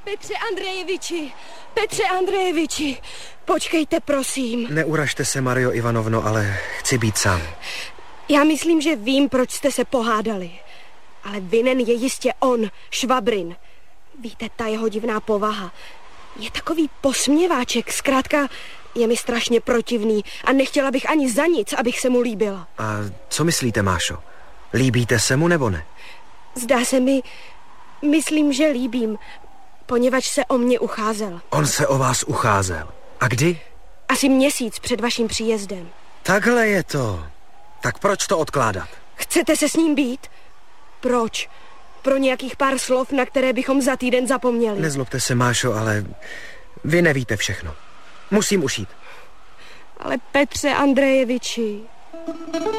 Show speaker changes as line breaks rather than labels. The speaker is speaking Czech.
Petře Andrejeviči, počkejte, prosím.
Neuražte se, Mario Ivanovno, ale chci být sám.
Já myslím, že vím, proč jste se pohádali. Ale vinen je jistě on, Švabrin. Víte, ta jeho divná povaha. Je takový posměváček, zkrátka je mi strašně protivný a nechtěla bych ani za nic, abych se mu líbila.
A co myslíte, Mášo? Líbíte se mu nebo ne?
Zdá se mi, myslím, že líbím, poněvadž se o mě ucházel.
On se o vás ucházel. A kdy?
Asi měsíc před vaším příjezdem.
Takhle je to. Tak proč to odkládat?
Chcete se s ním být? Proč? Pro nějakých pár slov, na které bychom za týden zapomněli.
Nezlobte se, Mášo, ale vy nevíte všechno. Musím ušít.
Ale Petře Andrejeviči...